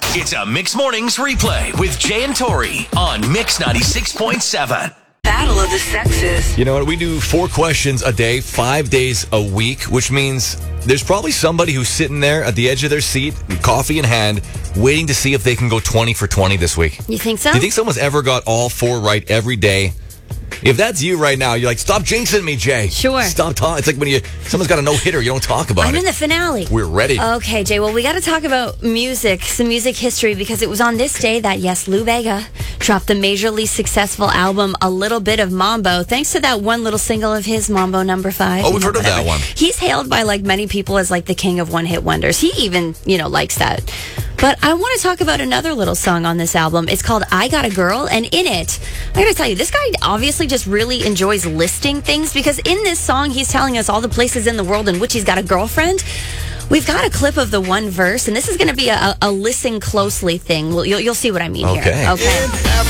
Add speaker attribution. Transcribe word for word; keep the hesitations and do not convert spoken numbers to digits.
Speaker 1: It's a Mix Mornings replay with Jay and Tori on Mix ninety-six point seven.
Speaker 2: Battle of the Sexes.
Speaker 3: You know what? We do four questions a day, five days a week, which means there's probably somebody who's sitting there at the edge of their seat, coffee in hand, waiting to see if they can go twenty for twenty this week.
Speaker 4: You think so?
Speaker 3: Do you think someone's ever got all four right every day? If that's you right now, you're like, stop jinxing me, Jay.
Speaker 4: Sure.
Speaker 3: Stop talking. It's like when you someone's got a no-hitter, you don't talk about
Speaker 4: I'm
Speaker 3: it.
Speaker 4: in the finale.
Speaker 3: We're ready.
Speaker 4: Okay, Jay. Well, we got to talk about music, some music history, because it was on this day that, yes, Lou Bega dropped the majorly successful album, A Little Bit of Mambo, thanks to that one little single of his, Mambo Number Five.
Speaker 3: Oh, we've heard of that one.
Speaker 4: He's hailed by, like, many people as, like, the king of one-hit wonders. He even, you know, likes that. But I want to talk about another little song on this album. It's called I Got a Girl, and in it, I got to tell you, this guy obviously just really enjoys listing things, because in this song, he's telling us all the places in the world in which he's got a girlfriend. We've got a clip of the one verse, and this is going to be a, a listen closely thing. You'll, you'll see what I mean
Speaker 3: okay.
Speaker 4: here. Okay.